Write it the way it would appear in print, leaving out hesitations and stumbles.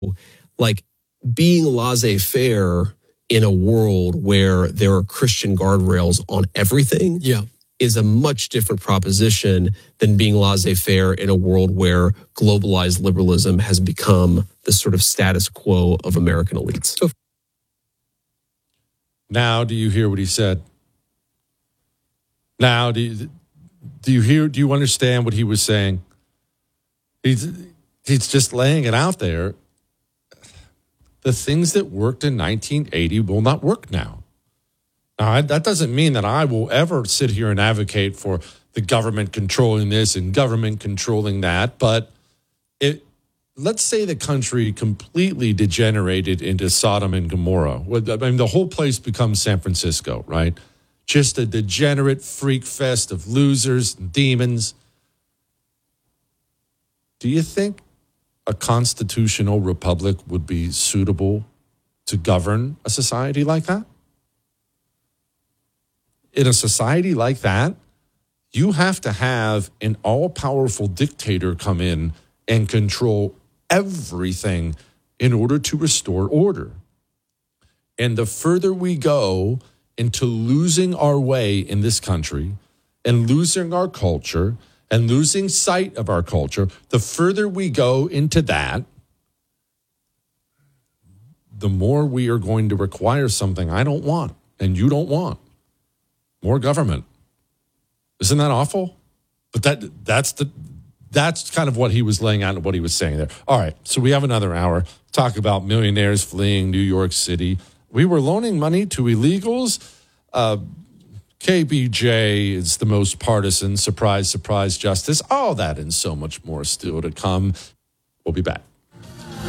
like being laissez-faire in a world where there are Christian guardrails on everything is a much different proposition than being laissez-faire in a world where globalized liberalism has become the sort of status quo of American elites. So, now, do you hear what he said? Now, do you understand what he was saying? He's just laying it out there. The things that worked in 1980 will not work now. Now, that doesn't mean that I will ever sit here and advocate for the government controlling this and government controlling that. But let's say the country completely degenerated into Sodom and Gomorrah. I mean, the whole place becomes San Francisco, right? Just a degenerate freak fest of losers and demons. Do you think a constitutional republic would be suitable to govern a society like that? In a society like that, you have to have an all-powerful dictator come in and control everything in order to restore order. And the further we go into losing our way in this country and losing our culture and losing sight of our culture, the further we go into that, the more we are going to require something I don't want and you don't want. More government. Isn't that awful? But that's kind of what he was laying out and what he was saying there. All right, so we have another hour. Talk about millionaires fleeing New York City. We were loaning money to illegals. KBJ is the most partisan. Surprise, surprise, justice. All that and so much more still to come. We'll be back.